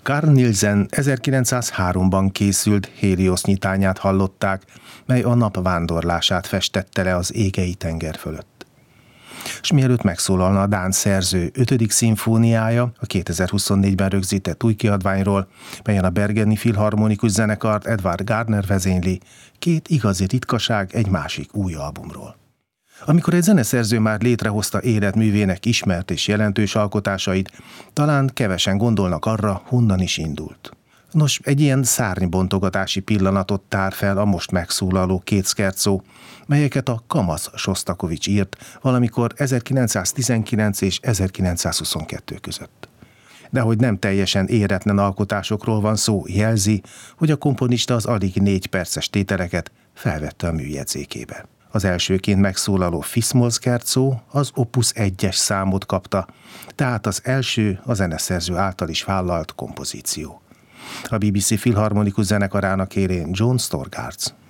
Carl Nielsen 1903-ban készült Hélios nyitányát hallották, mely a nap vándorlását festette le az égei tenger fölött. És mielőtt megszólalna a dán szerző 5. szimfóniája, a 2024-ben rögzített új kiadványról, melyen a Bergeni Filharmonikus Zenekart Edvard Gardner vezényli, két igazi ritkaság egy másik új albumról. Amikor egy zeneszerző már létrehozta életművének ismert és jelentős alkotásait, talán kevesen gondolnak arra, honnan is indult. Nos, egy ilyen szárnybontogatási pillanatot tár fel a most megszólaló két szkercó, melyeket a Kamasz Sosztakovics írt valamikor 1919 és 1922 között. De hogy nem teljesen éretlen alkotásokról van szó, jelzi, hogy a komponista az alig 4 perces tételeket felvette a műjegyzékébe. Az elsőként megszólaló Fis-moll szkercó az Opus 1-es számot kapta, tehát az első a zeneszerző által is vállalt kompozíció. A BBC Filharmonikus Zenekarának élén John Storgardz.